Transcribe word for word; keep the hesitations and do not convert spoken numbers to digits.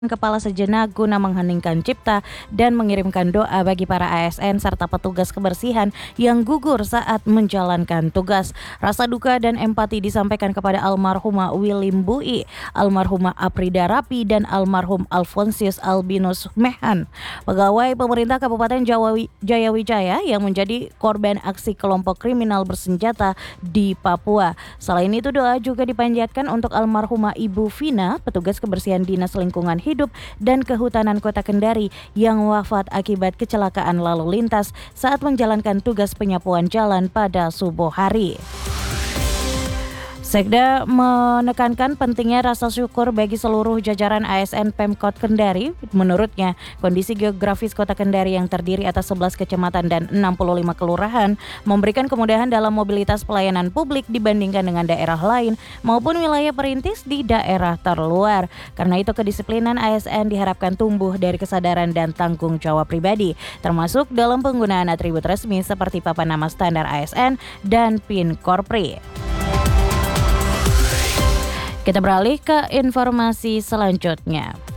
kepala sejenak guna mengheningkan cipta dan mengirimkan doa bagi para A S N serta petugas kebersihan yang gugur saat menjalankan tugas. Rasa duka dan empati disampaikan kepada almarhumah Wilim Bui, almarhumah Aprida Rapi, dan almarhum Alfonsius Albinus Mehan, pegawai pemerintah Kabupaten Jawa Jayawijaya yang menjadi korban aksi kelompok kriminal bersenjata di Papua. Selain itu, doa juga dipanjatkan untuk almarhumah Ibu Vina, petugas kebersihan Dinas Lingkungan Hidup Hidup dan Kehutanan Kota Kendari yang wafat akibat kecelakaan lalu lintas saat menjalankan tugas penyapuan jalan pada subuh hari. Sekda menekankan pentingnya rasa syukur bagi seluruh jajaran A S N Pemkot Kendari. Menurutnya, kondisi geografis Kota Kendari yang terdiri atas sebelas kecamatan dan enam puluh lima kelurahan memberikan kemudahan dalam mobilitas pelayanan publik dibandingkan dengan daerah lain maupun wilayah perintis di daerah terluar. Karena itu, kedisiplinan A S N diharapkan tumbuh dari kesadaran dan tanggung jawab pribadi, termasuk dalam penggunaan atribut resmi seperti papan nama standar A S N dan PIN Korpri. Kita beralih ke informasi selanjutnya.